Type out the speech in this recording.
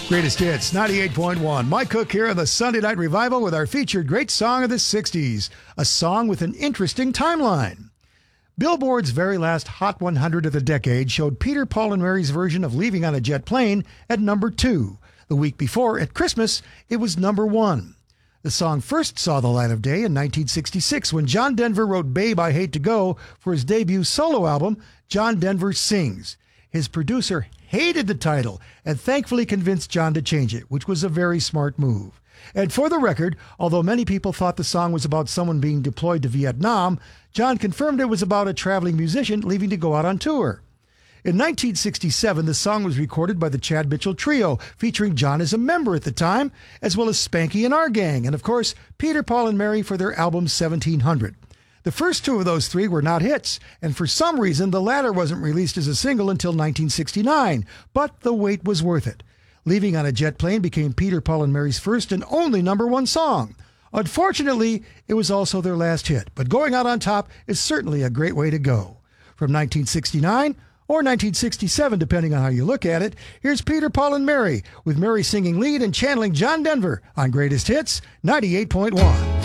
Greatest Hits, 98.1. Mike Cook here on the Sunday Night Revival with our featured great song of the 60s, a song with an interesting timeline. Billboard's very last Hot 100 of the decade showed Peter, Paul and Mary's version of Leaving on a Jet Plane at number 2. The week before, at Christmas, it was number 1. The song first saw the light of day in 1966 when John Denver wrote Babe, I Hate to Go for his debut solo album, John Denver Sings. His producer hated the title and thankfully convinced John to change it, which was a very smart move. And for the record, although many people thought the song was about someone being deployed to Vietnam, John confirmed it was about a traveling musician leaving to go out on tour. In 1967, the song was recorded by the Chad Mitchell Trio, featuring John as a member at the time, as well as Spanky and Our Gang, and of course, Peter, Paul and Mary for their album 1700. The first two of those three were not hits, and for some reason, the latter wasn't released as a single until 1969, but the wait was worth it. Leaving on a Jet Plane became Peter, Paul and Mary's first and only number 1 song. Unfortunately, it was also their last hit, but going out on top is certainly a great way to go. From 1969, or 1967, depending on how you look at it, here's Peter, Paul and Mary, with Mary singing lead and channeling John Denver on Greatest Hits, 98.1.